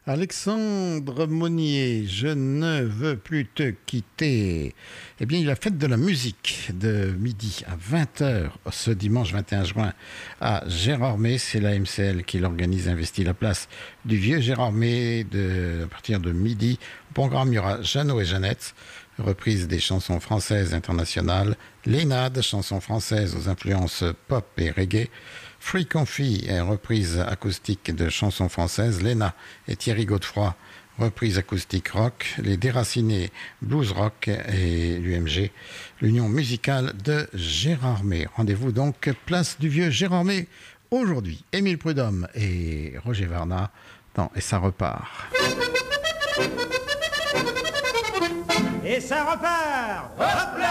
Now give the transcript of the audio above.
Alexandre Monnier, je ne veux plus te quitter. Eh bien, il a fête de la musique de midi à 20h ce dimanche 21 juin à Gérardmer. C'est la MCL qui l'organise, investit la place du vieux Gérardmer à partir de midi. Au programme, il y aura Jeannot et Jeannette, reprise des chansons françaises internationales. Lénade, chansons françaises aux influences pop et reggae. Free Confit, reprise acoustique de chansons françaises. Léna et Thierry Godefroy, reprise acoustique rock. Les Déracinés, blues rock et l'UMG, l'Union musicale de Gérardmer. Rendez-vous donc place du vieux Gérardmer aujourd'hui. Émile Prudhomme et Roger Varna et ça repart. Et ça repart. Hop là.